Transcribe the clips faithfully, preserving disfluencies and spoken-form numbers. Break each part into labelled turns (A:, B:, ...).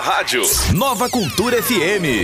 A: rádio. Nova Cultura F M.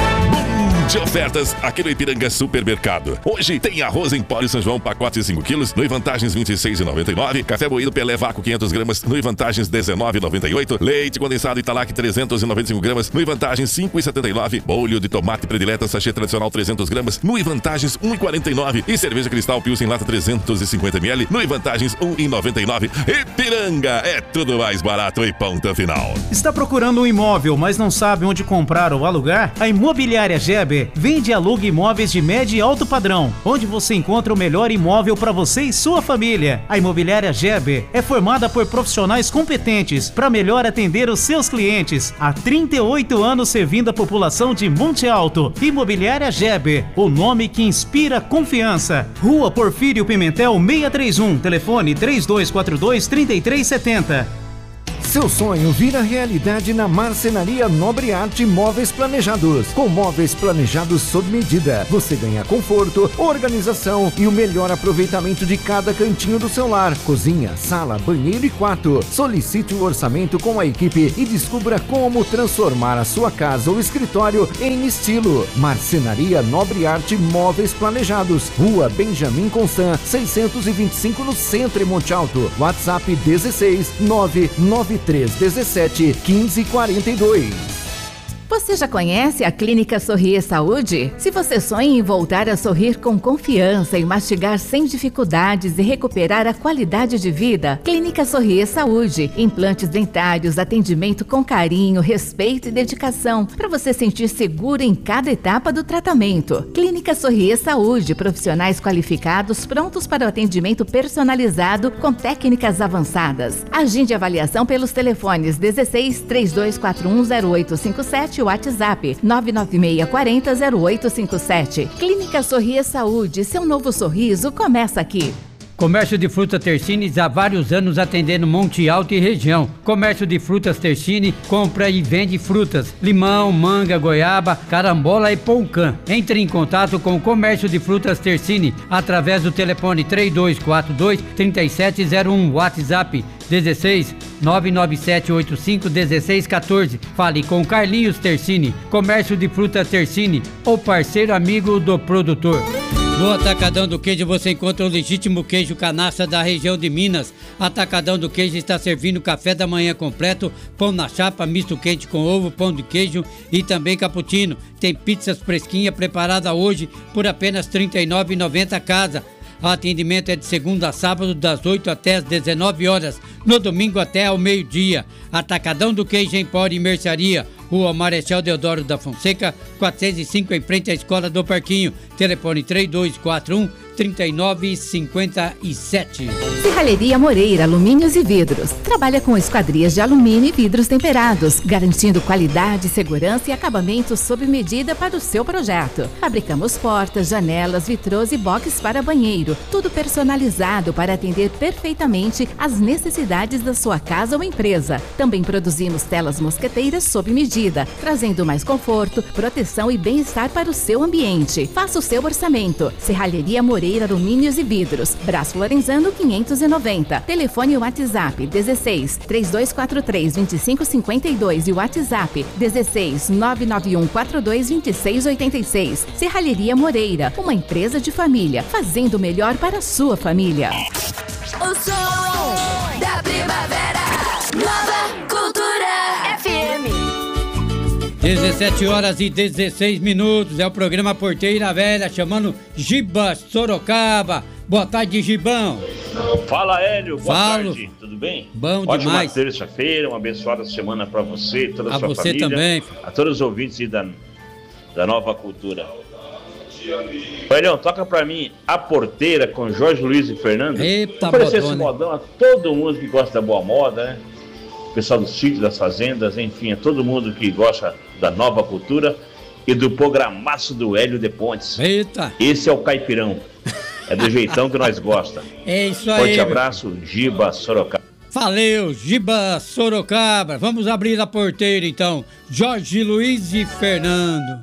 A: De ofertas aqui no Ipiranga Supermercado. Hoje tem arroz em pó São João, pacote cinco quilos, no Vantagens vinte e seis reais e noventa e nove centavos. Café moído Pelé Vácuo quinhentas gramas, no Vantagens dezenove reais e noventa e oito centavos. Leite condensado Italac trezentos e noventa e cinco gramas, no Vantagens cinco reais e setenta e nove centavos. Bolho de tomate predileta sachê tradicional trezentas gramas, no Vantagens um real e quarenta e nove centavos. E cerveja Cristal Pilsen lata trezentos e cinquenta mililitros, no Vantagens um real e noventa e nove centavos. Ipiranga é tudo mais barato e ponto final.
B: Está procurando um imóvel, mas não sabe onde comprar ou alugar? A Imobiliária Geber vende e aluga imóveis de médio e alto padrão, onde você encontra o melhor imóvel para você e sua família. A Imobiliária Geber é formada por profissionais competentes para melhor atender os seus clientes. Há trinta e oito anos servindo a população de Monte Alto. Imobiliária Geber, o nome que inspira confiança. Rua Porfírio Pimentel seiscentos e trinta e um, telefone três dois quatro dois, três três sete zero.
C: Seu sonho vira realidade na Marcenaria Nobre Arte Móveis Planejados. Com móveis planejados sob medida, você ganha conforto, organização e o melhor aproveitamento de cada cantinho do seu lar. Cozinha, sala, banheiro e quarto. Solicite o orçamento com a equipe e descubra como transformar a sua casa ou escritório em estilo. Marcenaria Nobre Arte Móveis Planejados. Rua Benjamin Constant, seiscentos e vinte e cinco, no centro, em Monte Alto. WhatsApp dezesseis nove nove três dezessete quinze quarenta e dois.
D: Você já conhece a Clínica Sorrir Saúde? Se você sonha em voltar a sorrir com confiança e mastigar sem dificuldades e recuperar a qualidade de vida, Clínica Sorrir Saúde. Implantes dentários, atendimento com carinho, respeito e dedicação, para você sentir seguro em cada etapa do tratamento. Clínica Sorrir Saúde, profissionais qualificados prontos para o atendimento personalizado com técnicas avançadas. Agende avaliação pelos telefones dezesseis, três dois quatro um, zero oito cinco sete, WhatsApp nove nove seis quatro zero, zero oito cinco sete. Clínica Sorrir Saúde, seu novo sorriso começa aqui.
E: Comércio de frutas Tersine há vários anos atendendo Monte Alto e região. Comércio de frutas Tersine compra e vende frutas, limão, manga, goiaba, carambola e poucã. Entre em contato com o Comércio de Frutas Tersine através do telefone três dois quatro dois, três sete zero um, WhatsApp dezesseis nove nove sete oito cinco um seis um quatro. Fale com Carlinhos Tersine. Comércio de frutas Tersine, o parceiro amigo do produtor. No Atacadão do Queijo você encontra o legítimo queijo canastra da região de Minas. Atacadão do Queijo está servindo café da manhã completo, pão na chapa, misto quente com ovo, pão de queijo e também cappuccino. Tem pizzas fresquinha preparada hoje por apenas trinta e nove reais e noventa centavos casa. O atendimento é de segunda a sábado, das oito até as dezenove horas, no domingo até ao meio-dia. Atacadão do Queijo Empório e Mercearia, Rua Marechal Deodoro da Fonseca, quatrocentos e cinco, em frente à Escola do Parquinho. Telefone três dois quatro um, três nove cinco sete.
D: Serralheria Moreira Alumínios e Vidros. Trabalha com esquadrias de alumínio e vidros temperados, garantindo qualidade, segurança e acabamento sob medida para o seu projeto. Fabricamos portas, janelas, vitrôs e boxes para banheiro. Tudo personalizado para atender perfeitamente às necessidades da sua casa ou empresa. Também produzimos telas mosqueteiras sob medida, trazendo mais conforto, proteção e bem-estar para o seu ambiente. Faça o seu orçamento. Serralheria Moreira Alumínios e Vidros, Brás Lorenzano quinhentos e noventa. Telefone e WhatsApp dezesseis, três dois quatro três, dois cinco cinco dois e WhatsApp dezesseis, nove nove um quatro dois, dois seis oito seis. Serralheria Moreira, uma empresa de família, fazendo o melhor para a sua família.
F: O som da primavera, Nova Cultura F M.
E: dezessete horas e dezesseis minutos, é o programa Porteira Velha, chamando Giba Sorocaba. Boa tarde, Gibão.
G: Fala, Hélio. Boa
E: Falo.
G: tarde. Tudo bem?
E: Bom
G: Ótima
E: demais.
G: Ótima terça-feira, uma abençoada semana para você, toda a
E: A
G: sua
E: você
G: família.
E: também.
G: A todos os ouvintes aí da, da Nova Cultura. Hélio, toca pra mim A Porteira com Jorge Luiz e Fernando.
E: Eita,
G: oferecer esse
E: modona.
G: modão a todo mundo que gosta da boa moda, né? O pessoal dos sítios, das fazendas, enfim, a todo mundo que gosta da Nova Cultura e do programaço do Hélio de Pontes.
E: Eita!
G: Esse é o caipirão. É do jeitão que nós gosta.
E: É isso aí.
G: Forte abraço, Giba Sorocaba.
E: Valeu, Giba Sorocaba. Vamos abrir a porteira então. Jorge Luiz e Fernando.